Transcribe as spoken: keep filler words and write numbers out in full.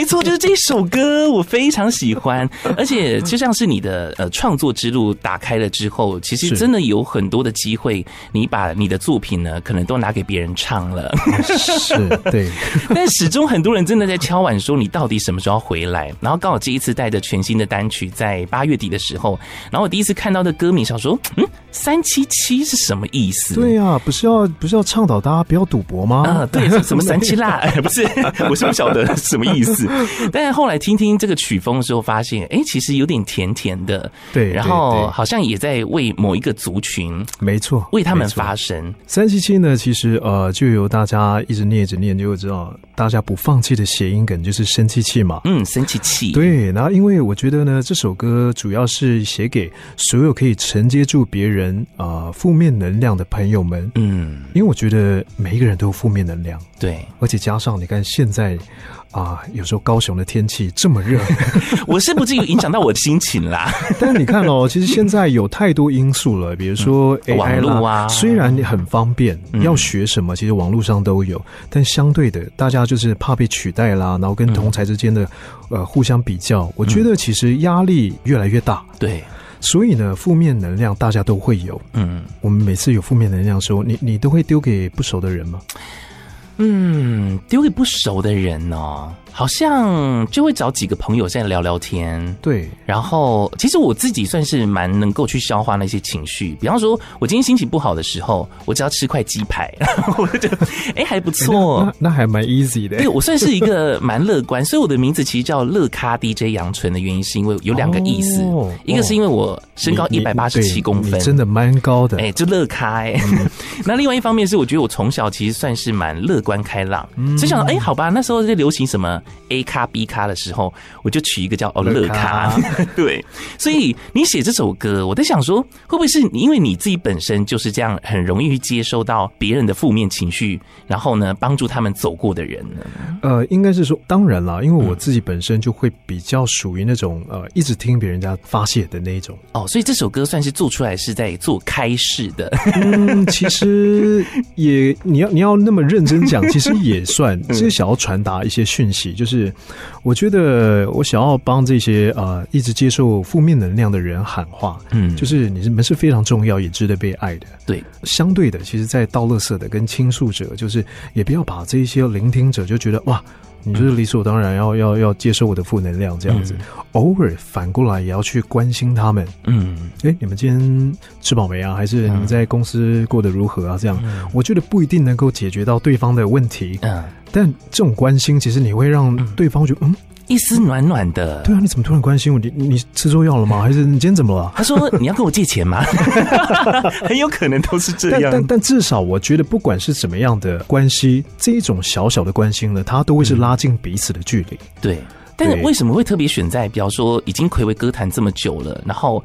没错，就是这首歌，我非常喜欢。而且就像是你的呃创作之路打开了之后，其实真的有很多的机会，你把你的作品呢，可能都拿给别人唱了。 是，对。 但始终很多人真的在敲碗说，你到底什么时候要回来？然后刚好这一次带着全新的单曲，在八月底的时候，然后我第一次看到的歌名，想说，嗯，三七七是什么意思？ 对呀、啊，不是要不是要倡导大家不要赌博吗？ 啊，对，什么三七辣？哎，不是，我是不晓得什么意思。但是后来听听这个曲风的时候，发现，哎，其实有点甜甜的。 对， 然后好像也在为某一个族群， 没错， 为他们发声。 三七七呢，其实呃，就由大家一直念一直念，就会知道大家不放弃的谐音梗就是生气气嘛。 嗯，生气气。 对，然后因为我觉得呢，这首歌主要是写给所有可以承接住别人啊、呃、负面能量的朋友们。嗯，因为我觉得每一个人都有负面能量。 对， 而且加上你看现在啊，有时候高雄的天气这么热， 我是不至于影响到我的心情啦。 但你看哦，其实现在有太多因素了，比如说 A I 啦、 网络啊， 虽然很方便，嗯、要学什么其实网络上都有，但相对的，大家就是怕被取代啦，然后跟同才之间的、嗯、呃互相比较，我觉得其实压力越来越大。 对。 所以呢，负面能量大家都会有。嗯，我们每次有负面能量的时候，你你都会丢给不熟的人吗？ 嗯，丢给不熟的人哦，好像就会找几个朋友在聊聊天。 对， 然后其实我自己算是蛮能够去消化那些情绪。比方说，我今天心情不好的时候，我只要吃块鸡排，我就觉得哎还不错、 欸那，那还蛮 easy 的。 对，我算是一个蛮乐观，所以我的名字其实叫乐咖 D J 杨纯的原因是因为有两个意思，哦、一个是因为我身高一百八十七公分， 你真的蛮高的， 哎、欸，就乐咖哎、欸。嗯、那另外一方面是我觉得我从小其实算是蛮乐观开朗，嗯、所以想说哎、欸、好吧，那时候在流行什么 A 咖 B 咖的时候，我就取一个叫哦乐咖。对，所以你写这首歌，我在想说，会不会是因为你自己本身就是这样，很容易去接收到别人的负面情绪，然后呢，帮助他们走过的人呢？ 呃，应该是说，当然啦，因为我自己本身就会比较属于那种呃，一直听别人家发泄的那一种。 哦，所以这首歌算是做出来是在做开示的。 嗯，其实也你要你要那么认真讲，其实也算，是想要传达一些讯息，就是我觉得我想要帮这些呃一直接受负面能量的人喊话，嗯，就是你们是非常重要，也值得被爱的。 对， 相对的，其实，在倒垃圾的跟倾诉者，就是也不要把这一些聆听者就觉得哇。你就是理所当然要要要接受我的负能量这样子，嗯、偶尔反过来也要去关心他们。嗯，哎、欸，你们今天吃饱没啊？还是你们在公司过得如何啊？这样，嗯、我觉得不一定能够解决到对方的问题。嗯，但这种关心，其实你会让对方觉得，嗯。 一丝暖暖的。 对啊，你怎么突然关心我？你你吃错药了吗？还是你今天怎么了？ 他说你要跟我借钱吗？很有可能都是这样。 但但但至少我觉得，不管是怎么样的关系，这一种小小的关心呢，它都会是拉近彼此的距离。 嗯、对。但是为什么会特别选在，比方说已经睽违歌坛这么久了，然后